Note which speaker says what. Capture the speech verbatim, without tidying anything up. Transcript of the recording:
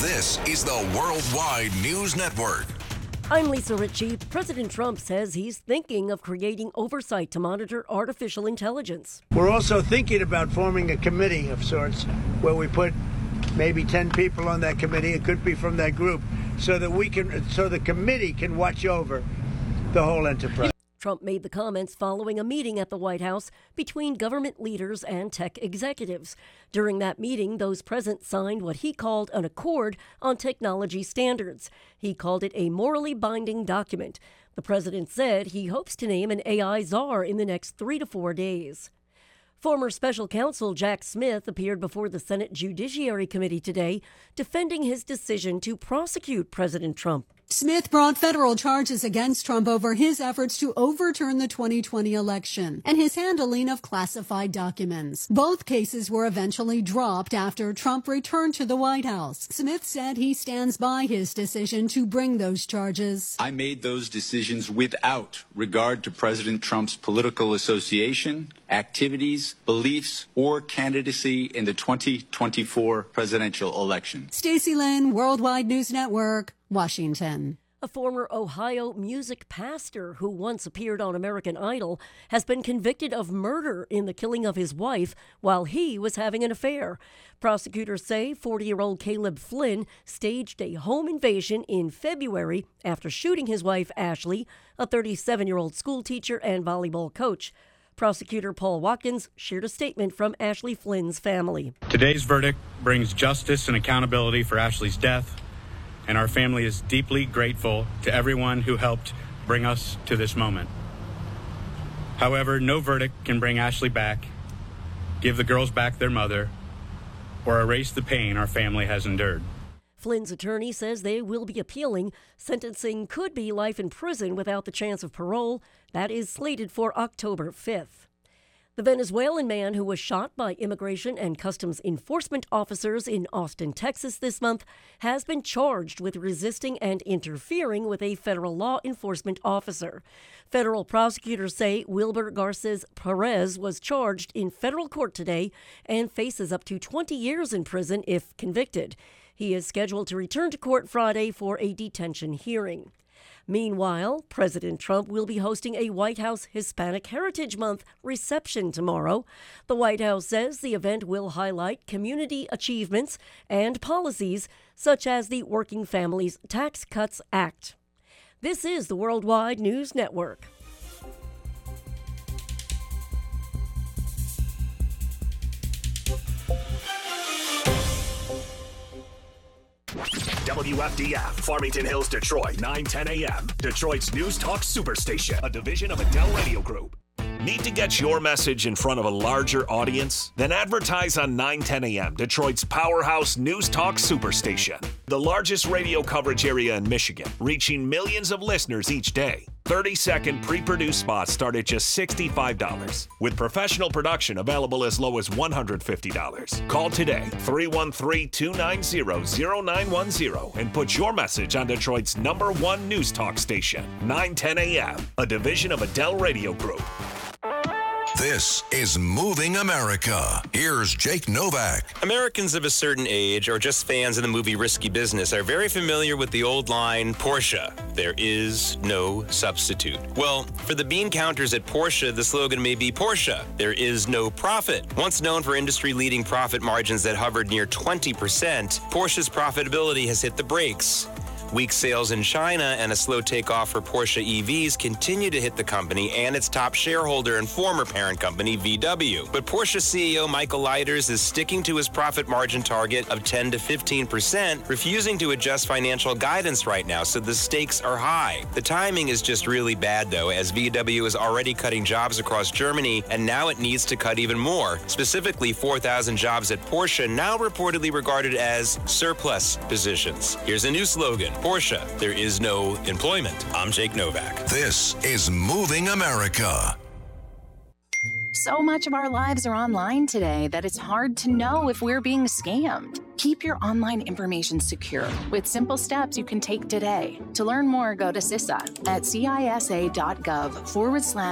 Speaker 1: This is the Worldwide News Network.
Speaker 2: I'm Lisa Ritchie. President Trump says he's thinking of creating oversight to monitor artificial intelligence.
Speaker 3: We're also thinking about forming a committee of sorts where we put maybe ten people on that committee. It could be from that group so that we can, so the committee can watch over the whole enterprise.
Speaker 2: Trump made the comments following a meeting at the White House between government leaders and tech executives. During that meeting, those present signed what he called an accord on technology standards. He called it a morally binding document. The president said he hopes to name an A I czar in the next three to four days. Former special counsel Jack Smith appeared before the Senate Judiciary Committee today, defending his decision to prosecute President Trump.
Speaker 4: Smith brought federal charges against Trump over his efforts to overturn the twenty twenty election and his handling of classified documents. Both cases were eventually dropped after Trump returned to the White House. Smith said he stands by his decision to bring those charges.
Speaker 5: I made those decisions without regard to President Trump's political association, activities, beliefs, or candidacy in the twenty twenty-four presidential election.
Speaker 4: Stacey Lynn, Worldwide News Network, Washington.
Speaker 2: A former Ohio music pastor who once appeared on American Idol has been convicted of murder in the killing of his wife while he was having an affair. Prosecutors say forty-year-old Caleb Flynn staged a home invasion in February after shooting his wife, Ashley, a thirty-seven-year-old schoolteacher and volleyball coach. Prosecutor Paul Watkins shared a statement from Ashley Flynn's family.
Speaker 6: Today's verdict brings justice and accountability for Ashley's death, and our family is deeply grateful to everyone who helped bring us to this moment. However, no verdict can bring Ashley back, give the girls back their mother, or erase the pain our family has endured.
Speaker 2: Flynn's attorney says they will be appealing. Sentencing could be life in prison without the chance of parole. That is slated for October fifth. The Venezuelan man who was shot by Immigration and Customs Enforcement officers in Austin, Texas this month has been charged with resisting and interfering with a federal law enforcement officer. Federal prosecutors say Wilber Garces Perez was charged in federal court today and faces up to twenty years in prison if convicted. He is scheduled to return to court Friday for a detention hearing. Meanwhile, President Trump will be hosting a White House Hispanic Heritage Month reception tomorrow. The White House says the event will highlight community achievements and policies such as the Working Families Tax Cuts Act. This is the Worldwide News Network.
Speaker 7: W F D F, Farmington Hills, Detroit, nine ten a.m. Detroit's News Talk Superstation, a division of Adele Radio Group. Need to get your message in front of a larger audience? Then advertise on nine ten a.m., Detroit's powerhouse News Talk Superstation. The largest radio coverage area in Michigan, reaching millions of listeners each day. thirty-second pre-produced spots start at just sixty-five dollars, with professional production available as low as one hundred fifty dollars. Call today, three one three, two nine zero, zero nine one zero, and put your message on Detroit's number one news talk station, nine ten a.m., a division of Adele Radio Group.
Speaker 1: This is Moving America. Here's Jake Novak.
Speaker 8: Americans of a certain age, or just fans of the movie Risky Business, are very familiar with the old line, Porsche, there is no substitute. Well, for the bean counters at Porsche, the slogan may be Porsche, there is no profit. Once known for industry-leading profit margins that hovered near twenty percent, Porsche's profitability has hit the brakes. Weak sales in China and a slow takeoff for Porsche E Vs continue to hit the company and its top shareholder and former parent company, V W. But Porsche C E O Michael Leiters is sticking to his profit margin target of ten to fifteen percent, refusing to adjust financial guidance right now, so the stakes are high. The timing is just really bad, though, as V W is already cutting jobs across Germany, and now it needs to cut even more, specifically four thousand jobs at Porsche, now reportedly regarded as surplus positions. Here's a new slogan. Porsche, there is no employment. I'm Jake Novak.
Speaker 1: This is Moving America.
Speaker 9: So much of our lives are online today that it's hard to know if we're being scammed. Keep your online information secure with simple steps you can take today. To learn more, go to C I S A at cisa.gov forward slash